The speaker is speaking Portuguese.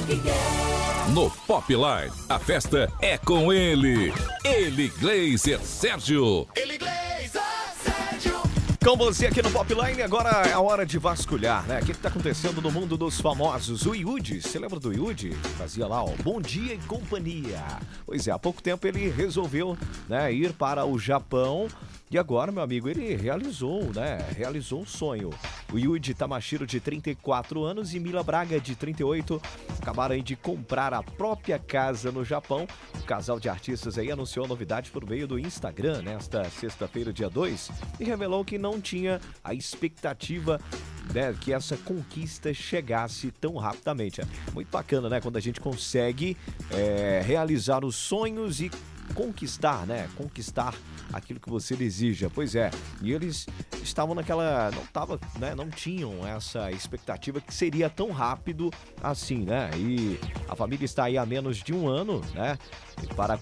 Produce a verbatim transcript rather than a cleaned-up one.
No Popline, a festa é com ele. Ele, Glazer Sérgio. Ele, Glazer Sérgio. Com você aqui no Popline, agora é a hora de vasculhar, né? O que está acontecendo no mundo dos famosos? O Yudi, você lembra do Yudi? Fazia lá, ó, Bom Dia e Companhia. Pois é, há pouco tempo ele resolveu, né, ir para o Japão. E agora, meu amigo, ele realizou, né? Realizou um sonho. O Yudi Tamashiro, de trinta e quatro anos, e Mila Braga, de trinta e oito, acabaram aí de comprar a própria casa no Japão. O casal de artistas aí anunciou a novidade por meio do Instagram nesta sexta-feira, dia dois, e revelou que não tinha a expectativa, né, que essa conquista chegasse tão rapidamente. É muito bacana, né? Quando a gente consegue é, realizar os sonhos e conquistar, né? Conquistar aquilo que você deseja. Pois é, e eles estavam naquela... Não tava, né? Não tinham essa expectativa que seria tão rápido assim, né? E a família está aí há menos de um ano, né? Para